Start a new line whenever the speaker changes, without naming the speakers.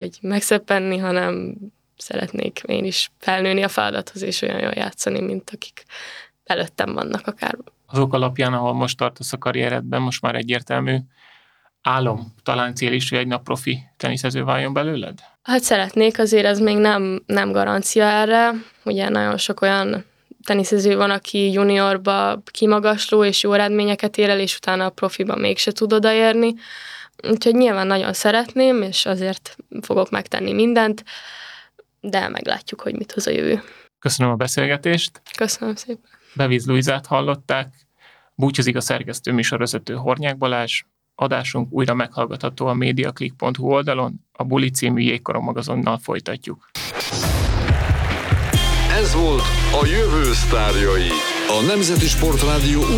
vagy megszeppenni, hanem szeretnék én is felnőni a feladathoz, és olyan jól játszani, mint akik előttem vannak akár.
Azok alapján, ahol most tartasz a karrieredben, most már egyértelmű álom, talán cél is, hogy egy nap profi teniszező váljon belőled?
Hát szeretnék, azért ez még nem garancia erre. Ugye nagyon sok olyan teniszező van, aki juniorba kimagasló és jó eredményeket ér el, és utána a profiban mégse tud odaérni. Úgyhogy nyilván nagyon szeretném, és azért fogok megtenni mindent, de meglátjuk, hogy mit hoz a jövő.
Köszönöm a beszélgetést.
Köszönöm szépen.
Beviz Luizát hallották. Búcsúzik a szerkesztő műsorvezető Hornyák Balázs. Adásunk újra meghallgatható a mediaclick.hu oldalon, a Buli című jégkorong magazonnal folytatjuk.
Ez volt a Jövő sztárjai, a Nemzeti Sportrádió